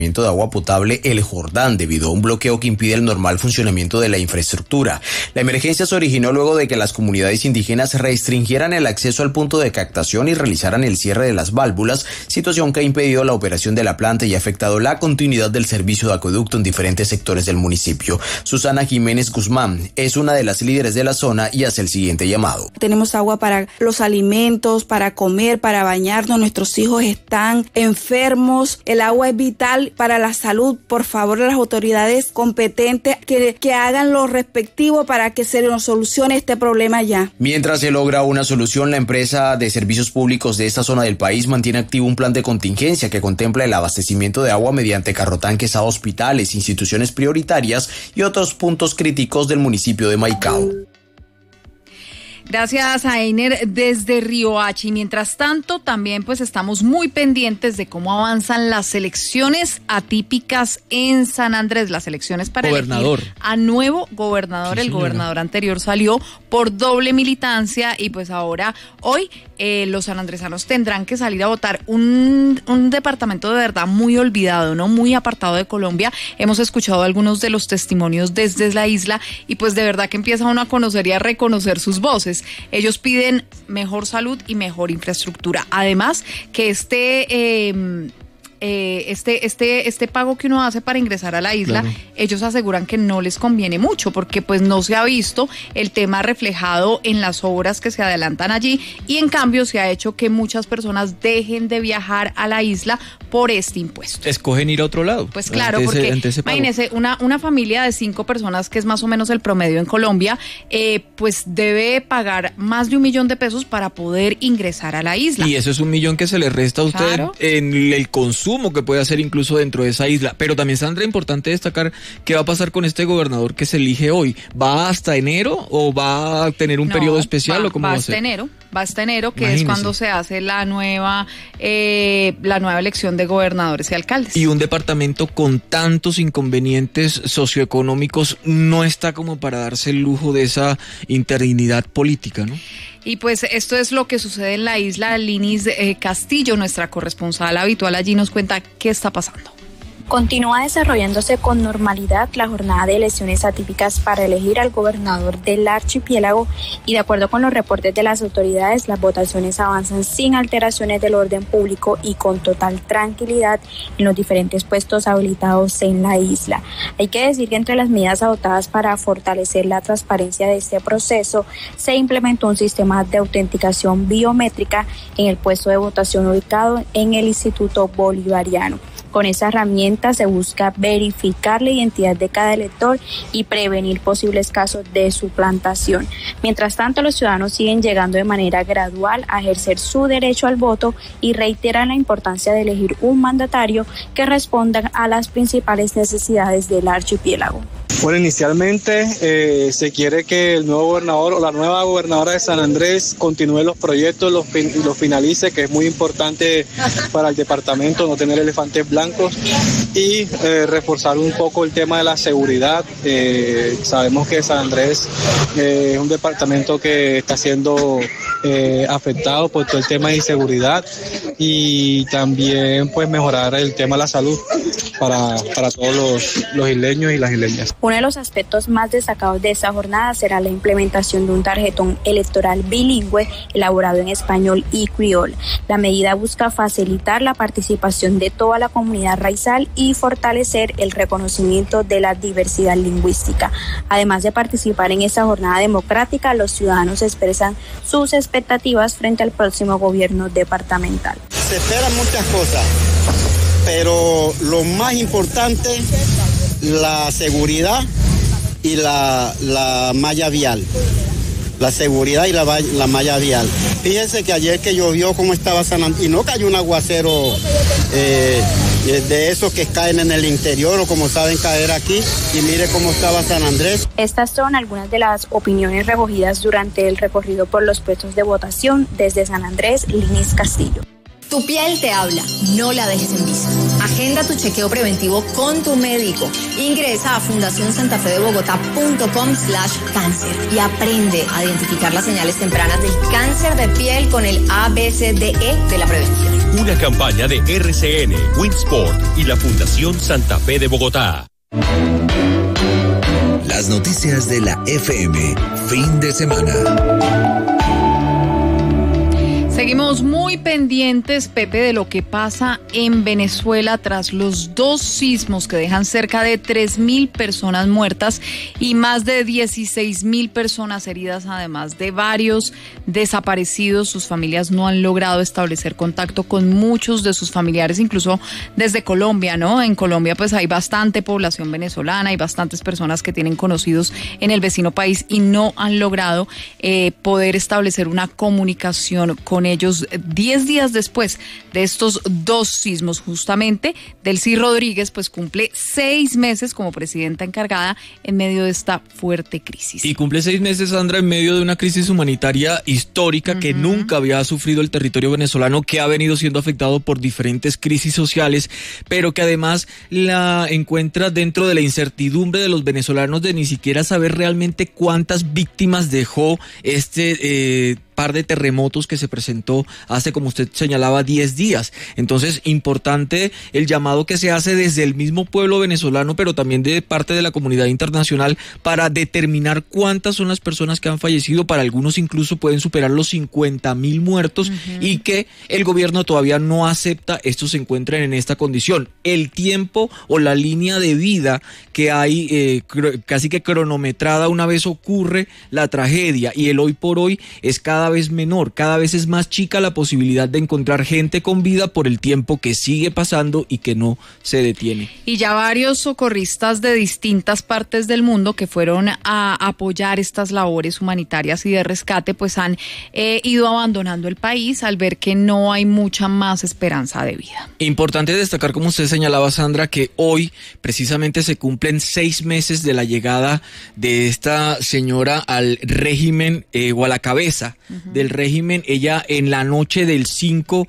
de agua potable El Jordán debido a un bloqueo que impide el normal funcionamiento de la infraestructura. La emergencia se originó luego de que las comunidades indígenas restringieran el acceso al punto de captación y realizaran el cierre de las válvulas, situación que ha impedido la operación de la planta y ha afectado la continuidad del servicio de acueducto en diferentes sectores del municipio. Susana Jiménez Guzmán es una de las líderes de la zona y hace el siguiente llamado. Tenemos agua para los alimentos, para comer, para bañarnos, nuestros hijos están enfermos, el agua es vital para la salud. Por favor, las autoridades competentes que hagan lo respectivo para que se nos solucione este problema ya. Mientras se logra una solución, la empresa de servicios públicos de esta zona del país mantiene activo un plan de contingencia que contempla el abastecimiento de agua mediante carrotanques a hospitales, instituciones prioritarias y otros puntos críticos del municipio de Maicao. Gracias a Einer desde Riohacha. Mientras tanto, también pues estamos muy pendientes de cómo avanzan las elecciones atípicas en San Andrés, las elecciones para elegir a nuevo gobernador. Sí, el gobernador anterior salió por doble militancia y pues ahora, hoy, los sanandresanos tendrán que salir a votar. Un departamento de verdad muy olvidado, ¿no? Muy apartado de Colombia. Hemos escuchado algunos de los testimonios desde la isla y pues de verdad que empieza uno a conocer y a reconocer sus voces. Ellos piden mejor salud y mejor infraestructura. Además, que este pago que uno hace para ingresar a la isla, claro, ellos aseguran que no les conviene mucho porque pues no se ha visto el tema reflejado en las obras que se adelantan allí y en cambio se ha hecho que muchas personas dejen de viajar a la isla por este impuesto. Escogen ir a otro lado. Pues claro, porque imagínese, una familia de 5 personas, que es más o menos el promedio en Colombia, pues debe pagar más de $1 millón para poder ingresar a la isla. Y eso es $1 millón que se le resta a usted, claro, en el consumo que puede hacer incluso dentro de esa isla. Pero también, Sandra, importante destacar qué va a pasar con este gobernador que se elige hoy. ¿Va hasta enero o va a tener un periodo especial o cómo va a ser? Va hasta enero, que es cuando se hace la nueva elección de gobernadores y alcaldes. Y un departamento con tantos inconvenientes socioeconómicos no está como para darse el lujo de esa interinidad política, ¿no? Y pues esto es lo que sucede en la isla. Linis Castillo, nuestra corresponsal habitual allí, nos cuenta qué está pasando. Continúa desarrollándose con normalidad la jornada de elecciones atípicas para elegir al gobernador del archipiélago y de acuerdo con los reportes de las autoridades, las votaciones avanzan sin alteraciones del orden público y con total tranquilidad en los diferentes puestos habilitados en la isla. Hay que decir que entre las medidas adoptadas para fortalecer la transparencia de este proceso, se implementó un sistema de autenticación biométrica en el puesto de votación ubicado en el Instituto Bolivariano. Con esa herramienta se busca verificar la identidad de cada elector y prevenir posibles casos de suplantación. Mientras tanto, los ciudadanos siguen llegando de manera gradual a ejercer su derecho al voto y reiteran la importancia de elegir un mandatario que responda a las principales necesidades del archipiélago. Bueno, inicialmente se quiere que el nuevo gobernador o la nueva gobernadora de San Andrés continúe los proyectos y los finalice, que es muy importante para el departamento no tener elefantes blancos y reforzar un poco el tema de la seguridad. Sabemos que San Andrés es un departamento que está siendo afectado por todo el tema de inseguridad y también pues mejorar el tema de la salud para todos los isleños y las isleñas. Uno de los aspectos más destacados de esta jornada será la implementación de un tarjetón electoral bilingüe elaborado en español y criol. La medida busca facilitar la participación de toda la comunidad raizal y fortalecer el reconocimiento de la diversidad lingüística. Además de participar en esta jornada democrática, los ciudadanos expresan sus expectativas frente al próximo gobierno departamental. Se esperan muchas cosas, pero lo más importante, la seguridad y la malla vial. La seguridad y la malla vial. Fíjense que ayer que llovió cómo estaba San Andrés, y no cayó un aguacero de esos que caen en el interior o como saben caer aquí, y mire cómo estaba San Andrés. Estas son algunas de las opiniones recogidas durante el recorrido por los puestos de votación desde San Andrés, Linis Castillo. Tu piel te habla, no la dejes en visto. Agenda tu chequeo preventivo con tu médico. Ingresa a fundacionsantafedebogotá.com/cáncer y aprende a identificar las señales tempranas del cáncer de piel con el ABCDE de la prevención. Una campaña de RCN, Winsport y la Fundación Santa Fe de Bogotá. Las noticias de la FM, fin de semana. Seguimos muy pendientes, Pepe, de lo que pasa en Venezuela tras los 2 sismos que dejan cerca de 3.000 personas muertas y más de 16.000 personas heridas, además de varios desaparecidos. Sus familias no han logrado establecer contacto con muchos de sus familiares, incluso desde Colombia, ¿no? En Colombia pues hay bastante población venezolana, hay bastantes personas que tienen conocidos en el vecino país y no han logrado poder establecer una comunicación con ellos 10 días después de estos 2 sismos. Justamente Delcy Rodríguez pues cumple 6 meses como presidenta encargada en medio de esta fuerte crisis. Y cumple 6 meses, Sandra, en medio de una crisis humanitaria histórica que nunca había sufrido el territorio venezolano, que ha venido siendo afectado por diferentes crisis sociales, pero que además la encuentra dentro de la incertidumbre de los venezolanos de ni siquiera saber realmente cuántas víctimas dejó este par de terremotos que se presentó hace, como usted señalaba, 10 días. Entonces, importante el llamado que se hace desde el mismo pueblo venezolano, pero también de parte de la comunidad internacional, para determinar cuántas son las personas que han fallecido. Para algunos incluso pueden superar los 50,000 muertos, y que el gobierno todavía no acepta estos se encuentren en esta condición. El tiempo o la línea de vida que hay casi que cronometrada una vez ocurre la tragedia, y el hoy por hoy es cada vez menor, cada vez es más chica la posibilidad de encontrar gente con vida por el tiempo que sigue pasando y que no se detiene. Y ya varios socorristas de distintas partes del mundo que fueron a apoyar estas labores humanitarias y de rescate pues han ido abandonando el país al ver que no hay mucha más esperanza de vida. Importante destacar, como usted señalaba, Sandra, que hoy precisamente se cumplen 6 meses de la llegada de esta señora al régimen o a la cabeza del régimen. Ella en la noche del 5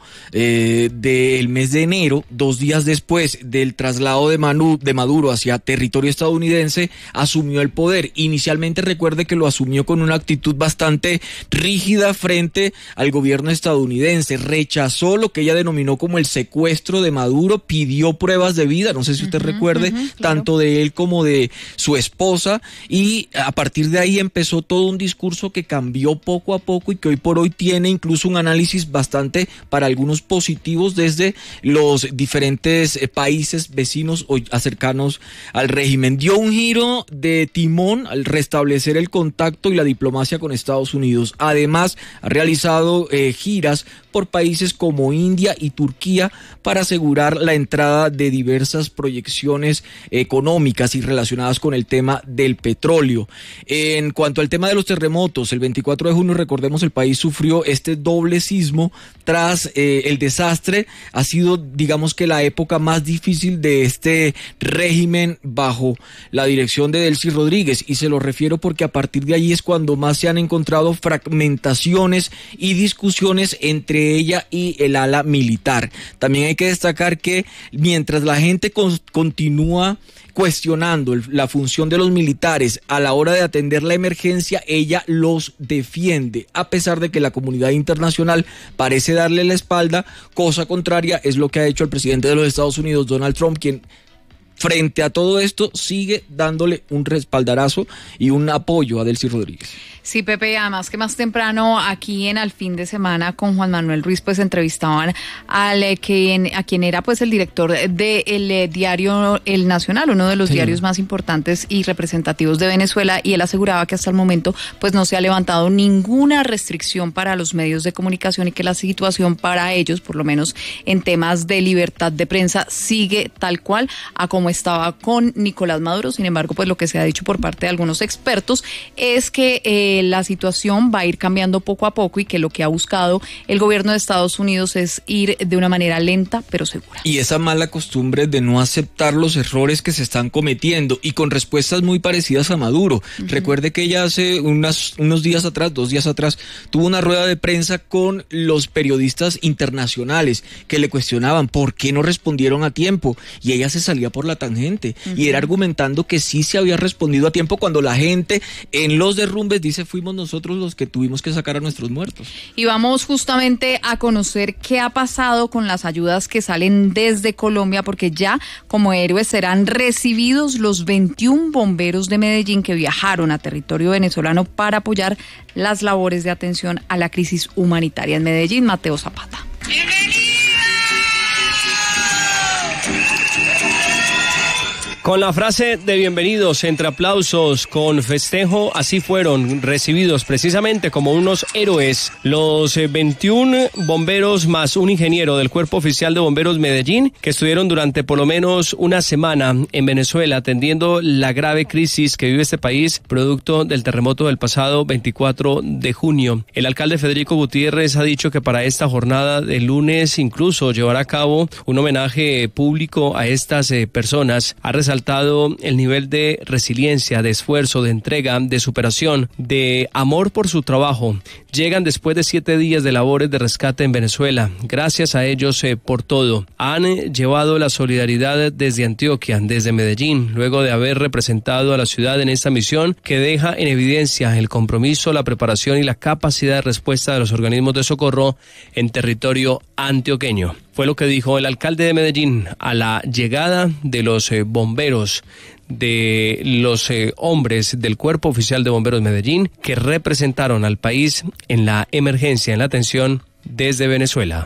del mes de enero, 2 días después del traslado de Maduro hacia territorio estadounidense, asumió el poder. Inicialmente recuerde que lo asumió con una actitud bastante rígida frente al gobierno estadounidense. Rechazó lo que ella denominó como el secuestro de Maduro, pidió pruebas de vida, no sé si usted recuerde, claro, tanto de él como de su esposa, y a partir de ahí empezó todo un discurso que cambió poco a poco y que hoy por hoy tiene incluso un análisis bastante, para algunos, positivos desde los diferentes países vecinos o cercanos al régimen. Dio un giro de timón al restablecer el contacto y la diplomacia con Estados Unidos. Además, ha realizado giras por países como India y Turquía para asegurar la entrada de diversas proyecciones económicas y relacionadas con el tema del petróleo. En cuanto al tema de los terremotos, el 24 de junio, recordemos, el país sufrió este doble sismo tras el desastre. Ha sido, digamos que, la época más difícil de este régimen bajo la dirección de Delcy Rodríguez, y se lo refiero porque a partir de allí es cuando más se han encontrado fragmentaciones y discusiones entre ella y el ala militar. También hay que destacar que mientras la gente continúa cuestionando la función de los militares a la hora de atender la emergencia, ella los defiende, a pesar de que la comunidad internacional parece darle la espalda. Cosa contraria es lo que ha hecho el presidente de los Estados Unidos, Donald Trump, quien frente a todo esto sigue dándole un respaldarazo y un apoyo a Delcy Rodríguez. Sí, Pepe, además que más temprano aquí en Al Fin de Semana con Juan Manuel Ruiz pues entrevistaban a quien era pues el director del diario El Nacional, uno de los diarios más importantes y representativos de Venezuela, y él aseguraba que hasta el momento pues no se ha levantado ninguna restricción para los medios de comunicación y que la situación para ellos, por lo menos en temas de libertad de prensa, sigue tal cual a como estaba con Nicolás Maduro. Sin embargo, pues lo que se ha dicho por parte de algunos expertos es que la situación va a ir cambiando poco a poco y que lo que ha buscado el gobierno de Estados Unidos es ir de una manera lenta pero segura. Y esa mala costumbre de no aceptar los errores que se están cometiendo y con respuestas muy parecidas a Maduro. Uh-huh. Recuerde que ella hace unos días atrás, 2 días atrás, tuvo una rueda de prensa con los periodistas internacionales que le cuestionaban por qué no respondieron a tiempo y ella se salía por la tangente y era argumentando que sí se había respondido a tiempo cuando la gente en los derrumbes dice fuimos nosotros los que tuvimos que sacar a nuestros muertos. Y vamos justamente a conocer qué ha pasado con las ayudas que salen desde Colombia, porque ya como héroes serán recibidos los 21 bomberos de Medellín que viajaron a territorio venezolano para apoyar las labores de atención a la crisis humanitaria en Medellín. Mateo Zapata. Con la frase de bienvenidos, entre aplausos, con festejo, así fueron recibidos precisamente como unos héroes los 21 bomberos más un ingeniero del Cuerpo Oficial de Bomberos Medellín, que estuvieron durante por lo menos una semana en Venezuela atendiendo la grave crisis que vive este país producto del terremoto del pasado 24 de junio. El alcalde Federico Gutiérrez ha dicho que para esta jornada de lunes incluso llevará a cabo un homenaje público a estas personas. Ha resaltado el nivel de resiliencia, de esfuerzo, de entrega, de superación, de amor por su trabajo. Llegan después de 7 días de labores de rescate en Venezuela. Gracias a ellos por todo. Han llevado la solidaridad desde Antioquia, desde Medellín, luego de haber representado a la ciudad en esta misión que deja en evidencia el compromiso, la preparación y la capacidad de respuesta de los organismos de socorro en territorio antioqueño. Fue lo que dijo el alcalde de Medellín a la llegada de los bomberos, de los hombres del Cuerpo Oficial de Bomberos Medellín que representaron al país en la emergencia, en la atención desde Venezuela.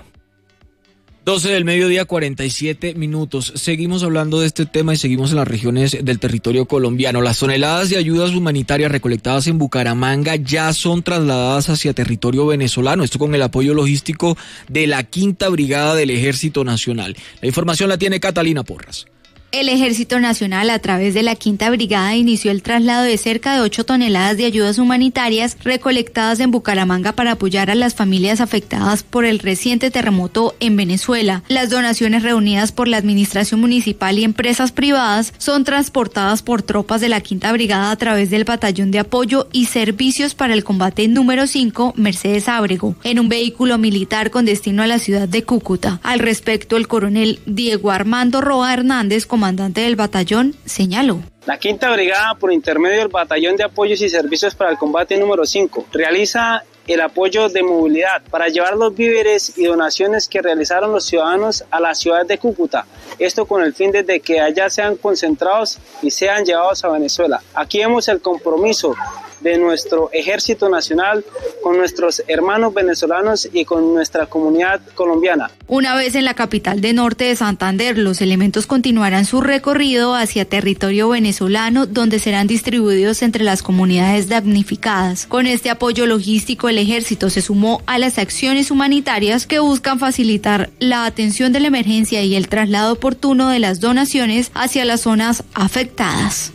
12 del mediodía, 47 minutos. Seguimos hablando de este tema y seguimos en las regiones del territorio colombiano. Las toneladas de ayudas humanitarias recolectadas en Bucaramanga ya son trasladadas hacia territorio venezolano. Esto con el apoyo logístico de la 5ª Brigada del Ejército Nacional. La información la tiene Catalina Porras. El Ejército Nacional, a través de la 5ª Brigada, inició el traslado de cerca de 8 toneladas de ayudas humanitarias recolectadas en Bucaramanga para apoyar a las familias afectadas por el reciente terremoto en Venezuela. Las donaciones reunidas por la Administración Municipal y empresas privadas son transportadas por tropas de la 5ª Brigada a través del Batallón de Apoyo y Servicios para el Combate número 5, Mercedes Ábrego, en un vehículo militar con destino a la ciudad de Cúcuta. Al respecto, el coronel Diego Armando Roa Hernández, comandante del batallón, señaló. La 5ª Brigada, por intermedio del Batallón de Apoyos y Servicios para el Combate número 5, realiza el apoyo de movilidad para llevar los víveres y donaciones que realizaron los ciudadanos a la ciudad de Cúcuta. Esto con el fin de que allá sean concentrados y sean llevados a Venezuela. Aquí vemos el compromiso de nuestro Ejército Nacional con nuestros hermanos venezolanos y con nuestra comunidad colombiana. Una vez en la capital de Norte de Santander, los elementos continuarán su recorrido hacia territorio venezolano, donde serán distribuidos entre las comunidades damnificadas. Con este apoyo logístico, el Ejército se sumó a las acciones humanitarias que buscan facilitar la atención de la emergencia y el traslado oportuno de las donaciones hacia las zonas afectadas.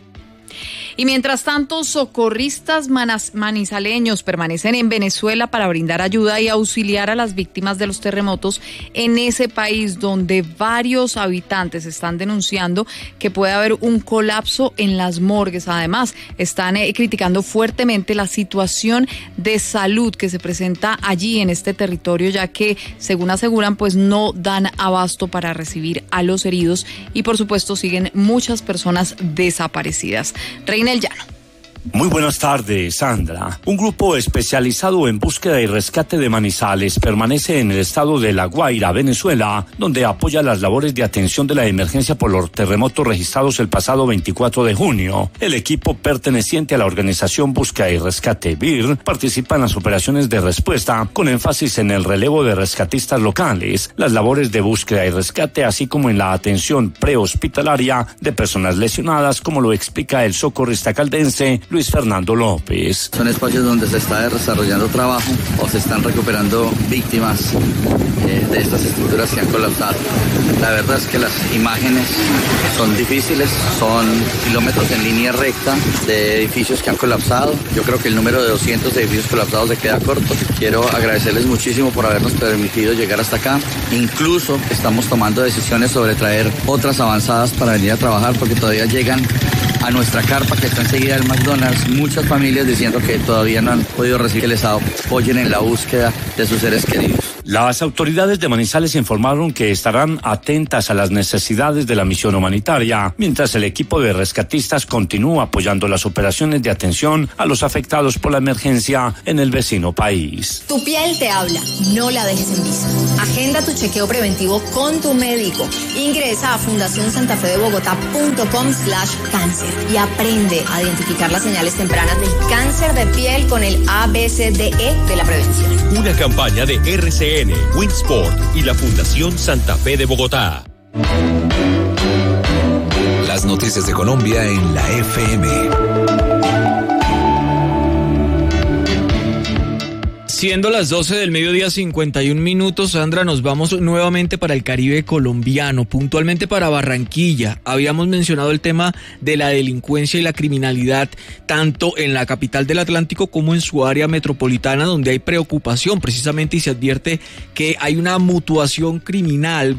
Y mientras tanto, socorristas manizaleños permanecen en Venezuela para brindar ayuda y auxiliar a las víctimas de los terremotos en ese país, donde varios habitantes están denunciando que puede haber un colapso en las morgues. Además, están criticando fuertemente la situación de salud que se presenta allí en este territorio, ya que, según aseguran, pues no dan abasto para recibir a los heridos y, por supuesto, siguen muchas personas desaparecidas. Reina el Llano. Muy buenas tardes, Sandra. Un grupo especializado en búsqueda y rescate de Manizales permanece en el estado de La Guaira, Venezuela, donde apoya las labores de atención de la emergencia por los terremotos registrados el pasado 24 de junio. El equipo perteneciente a la organización Búsqueda y Rescate BIR participa en las operaciones de respuesta, con énfasis en el relevo de rescatistas locales, las labores de búsqueda y rescate, así como en la atención prehospitalaria de personas lesionadas, como lo explica el socorrista caldense Luis Fernando López. Son espacios donde se está desarrollando trabajo o se están recuperando víctimas de estas estructuras que han colapsado. La verdad es que las imágenes son difíciles, son kilómetros en línea recta de edificios que han colapsado. Yo creo que el número de 200 edificios colapsados se queda corto. Quiero agradecerles muchísimo por habernos permitido llegar hasta acá. Incluso estamos tomando decisiones sobre traer otras avanzadas para venir a trabajar porque todavía llegan a nuestra carpa que está enseguida del McDonald's muchas familias diciendo que todavía no han podido recibir que les apoyen en la búsqueda de sus seres queridos. Las autoridades de Manizales informaron que estarán atentas a las necesidades de la misión humanitaria, mientras el equipo de rescatistas continúa apoyando las operaciones de atención a los afectados por la emergencia en el vecino país. Tu piel te habla, no la dejes en vista. Agenda tu chequeo preventivo con tu médico. Ingresa a fundacionsantafedebogotá.com/cáncer y aprende a identificar las señales tempranas del cáncer de piel con el ABCDE de la prevención. Una campaña de RCN, Winsport y la Fundación Santa Fe de Bogotá. Las noticias de Colombia en la FM. Siendo las 12 del mediodía 51 minutos, Sandra, nos vamos nuevamente para el Caribe colombiano, puntualmente para Barranquilla. Habíamos mencionado el tema de la delincuencia y la criminalidad, tanto en la capital del Atlántico como en su área metropolitana, donde hay preocupación precisamente y se advierte que hay una mutación criminal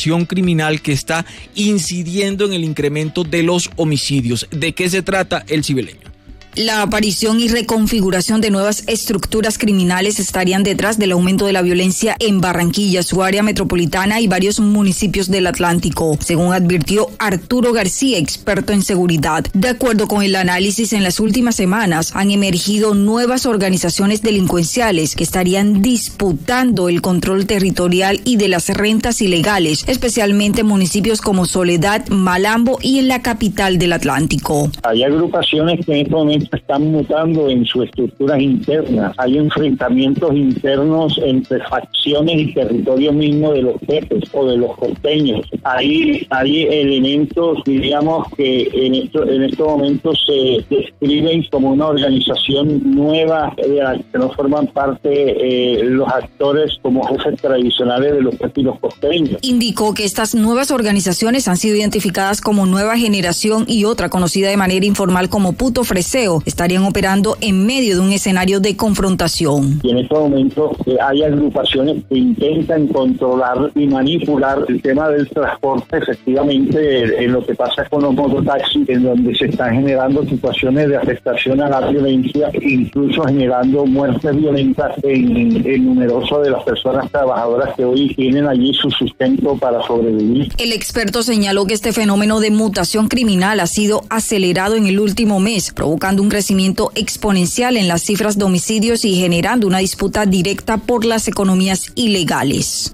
que está incidiendo en el incremento de los homicidios. ¿De qué se trata, el cibeleño? La aparición y reconfiguración de nuevas estructuras criminales estarían detrás del aumento de la violencia en Barranquilla, su área metropolitana y varios municipios del Atlántico, según advirtió Arturo García, experto en seguridad. De acuerdo con el análisis, en las últimas semanas han emergido nuevas organizaciones delincuenciales que estarían disputando el control territorial y de las rentas ilegales, especialmente en municipios como Soledad, Malambo y en la capital del Atlántico. Hay agrupaciones que en este momento están mutando en sus estructuras internas. Hay enfrentamientos internos entre facciones y territorio mismo de los jefes o de los costeños. Hay elementos, diríamos, que en estos momentos se describen como una organización nueva de la que no forman parte los actores como jefes tradicionales de los partidos costeños. Indicó que estas nuevas organizaciones han sido identificadas como Nueva Generación y otra conocida de manera informal como Puto Freseo estarían operando en medio de un escenario de confrontación. Y en estos momentos hay agrupaciones que intentan controlar y manipular el tema del transporte, efectivamente, en lo que pasa con los mototaxis, en donde se están generando situaciones de afectación a la violencia, incluso generando muertes violentas en numerosas de las personas trabajadoras que hoy tienen allí su sustento para sobrevivir. El experto señaló que este fenómeno de mutación criminal ha sido acelerado en el último mes, provocando un crecimiento exponencial en las cifras de homicidios y generando una disputa directa por las economías ilegales.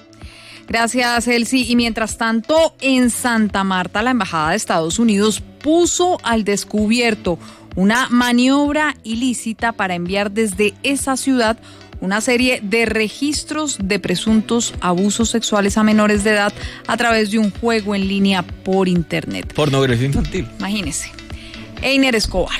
Gracias, Elsie. Y mientras tanto, en Santa Marta, la Embajada de Estados Unidos puso al descubierto una maniobra ilícita para enviar desde esa ciudad una serie de registros de presuntos abusos sexuales a menores de edad a través de un juego en línea por internet. Pornografía infantil. Imagínese. Einer Escobar.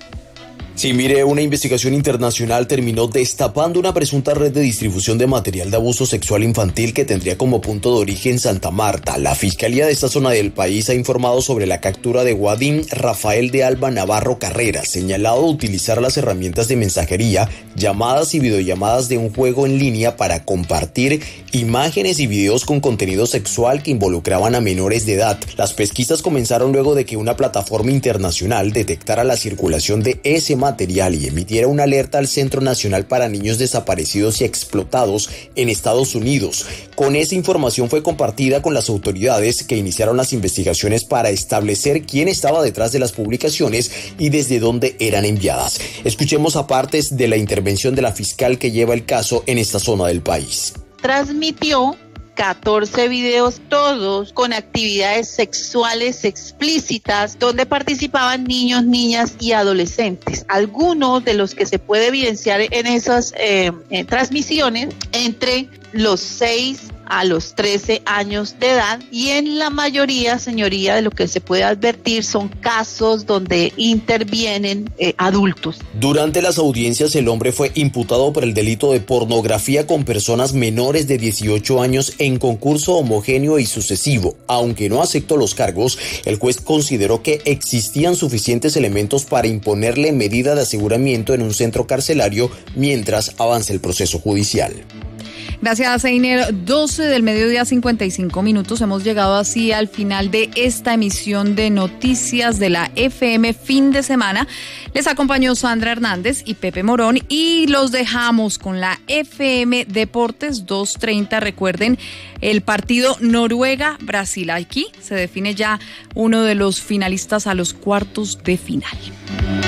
Sí, mire, una investigación internacional terminó destapando una presunta red de distribución de material de abuso sexual infantil que tendría como punto de origen Santa Marta. La Fiscalía de esta zona del país ha informado sobre la captura de Guadín Rafael de Alba Navarro Carreras, señalado de utilizar las herramientas de mensajería, llamadas y videollamadas de un juego en línea para compartir imágenes y videos con contenido sexual que involucraban a menores de edad. Las pesquisas comenzaron luego de que una plataforma internacional detectara la circulación de ese material y emitiera una alerta al Centro Nacional para Niños Desaparecidos y Explotados en Estados Unidos. Con esa información fue compartida con las autoridades que iniciaron las investigaciones para establecer quién estaba detrás de las publicaciones y desde dónde eran enviadas. Escuchemos a partes de la intervención de la fiscal que lleva el caso en esta zona del país. Transmitió 14 videos, todos con actividades sexuales explícitas, donde participaban niños, niñas y adolescentes. Algunos de los que se puede evidenciar en esas transmisiones entre los 6 a los 13 años de edad, y en la mayoría, señoría, de lo que se puede advertir son casos donde intervienen adultos. Durante las audiencias, el hombre fue imputado por el delito de pornografía con personas menores de 18 años en concurso homogéneo y sucesivo. Aunque no aceptó los cargos, el juez consideró que existían suficientes elementos para imponerle medida de aseguramiento en un centro carcelario mientras avance el proceso judicial. Gracias, Einer. 12 del mediodía, 55 minutos. Hemos llegado así al final de esta emisión de Noticias de la FM Fin de Semana. Les acompañó Sandra Hernández y Pepe Morón y los dejamos con la FM Deportes 2:30. Recuerden, el partido Noruega-Brasil. Aquí se define ya uno de los finalistas a los cuartos de final.